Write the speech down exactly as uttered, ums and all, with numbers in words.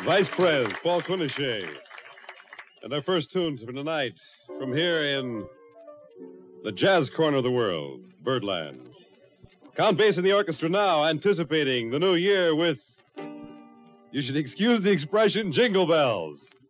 Vice Pres, Paul Quinochet. And our first tune for tonight, from here in the jazz corner of the world, Birdland. Count Bass in the orchestra now, anticipating the new year with, you should excuse the expression, jingle bells.